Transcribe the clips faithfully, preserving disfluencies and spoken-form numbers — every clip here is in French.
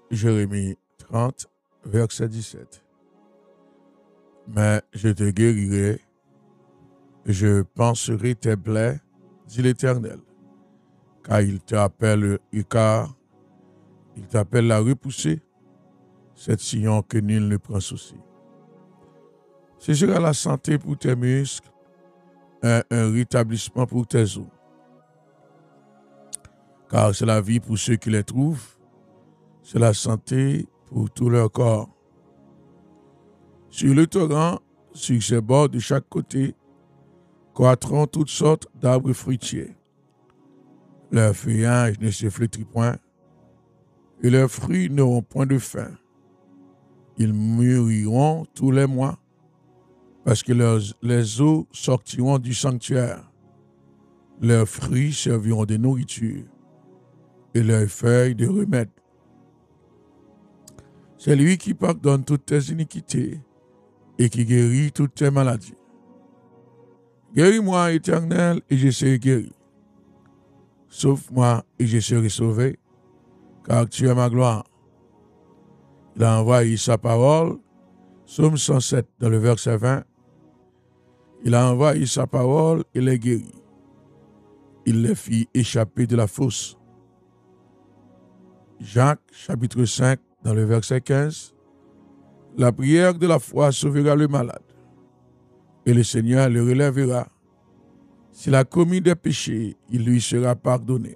Jérémie trente, verset dix-sept. Mais je te guérirai, je panserai tes plaies, dit l'Éternel, car il t'appelle Icare, il t'appelle la repoussée, cette sillon que nul ne prend souci. Ce sera la santé pour tes muscles, un, un rétablissement pour tes os. Car c'est la vie pour ceux qui les trouvent, c'est la santé pour tout leur corps. Sur le torrent, sur ses bords de chaque côté, croîtront toutes sortes d'arbres fruitiers. Leur feuillage ne se flétrit point, et leurs fruits n'auront point de fin. Ils mûriront tous les mois, parce que leurs, les eaux sortiront du sanctuaire. Leurs fruits serviront de nourriture, et leurs feuilles de remède. C'est lui qui pardonne toutes tes iniquités et qui guérit toutes tes maladies. Guéris-moi, Éternel, et je serai guéri. Sauve-moi, et je serai sauvé, car tu es ma gloire. Il a envoyé sa parole, Psaume cent sept, dans le verset vingt. Il a envoyé sa parole et les guérit. Il les fit échapper de la fosse. Jacques, chapitre cinq, dans le verset quinze. La prière de la foi sauvera le malade, et le Seigneur le relèvera. S'il a commis des péchés, il lui sera pardonné.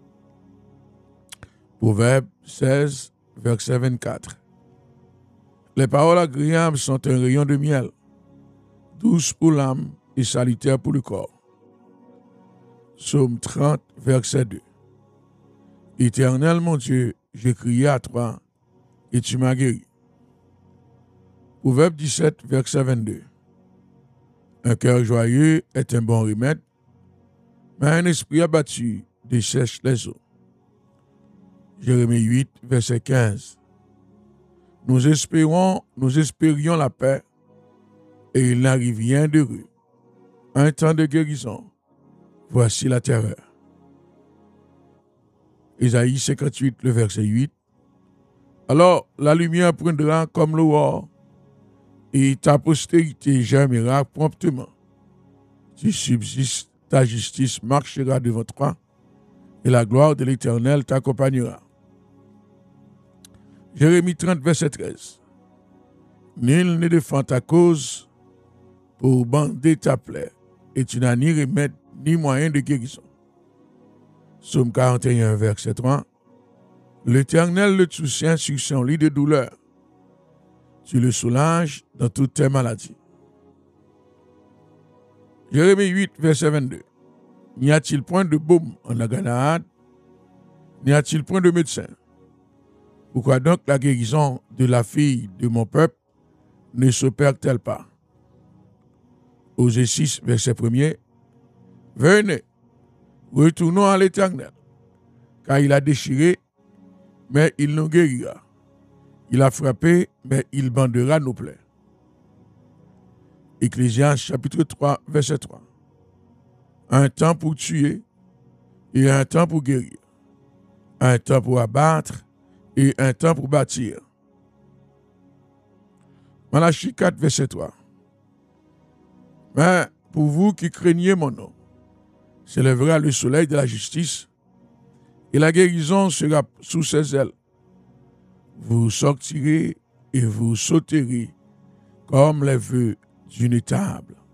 Proverbe seize, verset vingt-quatre. Les paroles agréables sont un rayon de miel, douces pour l'âme et salutaires pour le corps. Psaume trente, verset deux. Éternel mon Dieu, j'ai crié à toi et tu m'as guéri. Proverbe dix-sept, verset vingt-deux. Un cœur joyeux est un bon remède, mais un esprit abattu dessèche les eaux. Jérémie huit, verset quinze. Nous espérons, nous espérions la paix, et il n'arrive rien d'heureux. Un temps de guérison, voici la terreur. Ésaïe cinquante-huit, le verset huit. Alors la lumière prendra comme l'aurore, et ta postérité germera promptement. Tu subsistes, ta justice marchera devant toi, et la gloire de l'Éternel t'accompagnera. Jérémie trente, verset treize. Nul ne défend ta cause pour bander ta plaie, et tu n'as ni remède ni moyen de guérison. Psaume quarante et un, verset trois. L'Éternel le soutient sur son lit de douleur. Tu le soulages dans toutes tes maladies. Jérémie huit, verset vingt-deux. N'y a-t-il point de baume en la Galaad? N'y a-t-il point de médecin? Pourquoi donc la guérison de la fille de mon peuple ne s'opère-t-elle pas? Osée six, verset premier. Venez, retournons à l'Éternel, car il a déchiré, mais il nous guérira. Il a frappé, mais il bandera nos plaies. Ecclésiaste chapitre trois, verset trois. Un temps pour tuer et un temps pour guérir. Un temps pour abattre et un temps pour bâtir. Malachie quatre, verset trois. Mais pour vous qui craignez mon nom, s'élèvera le soleil de la justice et la guérison sera sous ses ailes. Vous sortirez et vous sauterez comme les vœux d'une étable.